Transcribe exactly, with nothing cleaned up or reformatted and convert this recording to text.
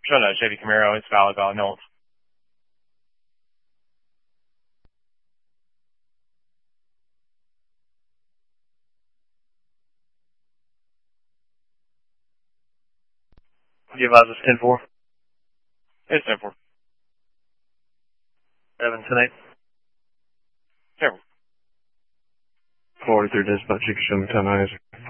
Showing a Chevy Camaro. It's valid, valid, no. Do you advise us ten four? It's ten four. seven ten eight. ten four. forty-three dispatch, you can show me ten eyes.